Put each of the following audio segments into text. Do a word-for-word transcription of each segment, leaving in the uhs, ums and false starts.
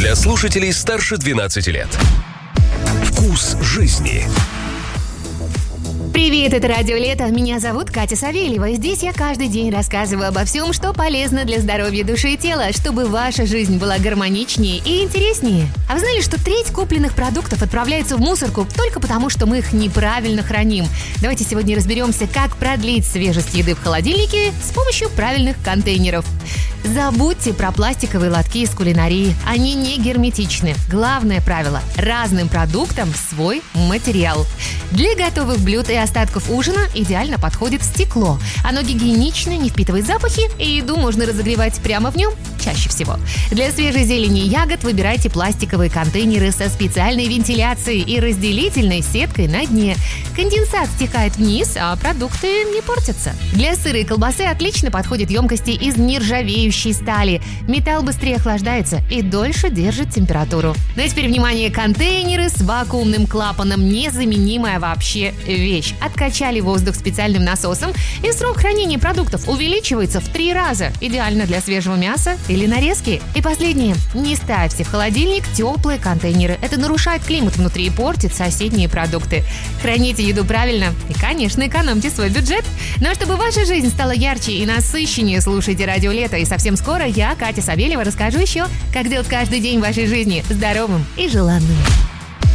Для слушателей старше двенадцати лет. Вкус жизни. Привет, это Радио Лето. Меня зовут Катя Савельева. Здесь я каждый день рассказываю обо всем, что полезно для здоровья души и тела, чтобы ваша жизнь была гармоничнее и интереснее. А вы знали, что треть купленных продуктов отправляется в мусорку только потому, что мы их неправильно храним? Давайте сегодня разберемся, как продлить свежесть еды в холодильнике с помощью правильных контейнеров. Забудьте про пластиковые лотки из кулинарии. Они не герметичны. Главное правило – разным продуктам свой материал. Для готовых блюд и остатков ужина идеально подходит стекло. Оно гигиенично, не впитывает запахи, и еду можно разогревать прямо в нем чаще всего. Для свежей зелени и ягод выбирайте пластиковые контейнеры со специальной вентиляцией и разделительной сеткой на дне. Конденсат стекает вниз, а продукты не портятся. Для сыра и колбасы отлично подходят емкости из нержавеющей стали. Металл быстрее охлаждается и дольше держит температуру. Ну и теперь внимание, контейнеры с вакуумным клапаном – незаменимая вообще вещь. Откачали воздух специальным насосом, и срок хранения продуктов увеличивается в три раза. Идеально для свежего мяса или нарезки. И последнее. Не ставьте в холодильник теплые контейнеры. Это нарушает климат внутри и портит соседние продукты. Храните еду правильно и, конечно, экономьте свой бюджет. Ну а чтобы ваша жизнь стала ярче и насыщеннее, слушайте Радио Лето. И совсем скоро я, Катя Савельева, расскажу еще, как сделать каждый день вашей жизни здоровым и желанным.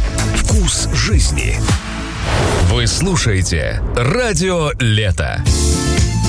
Вкус жизни. Вы слушаете Радио Лето.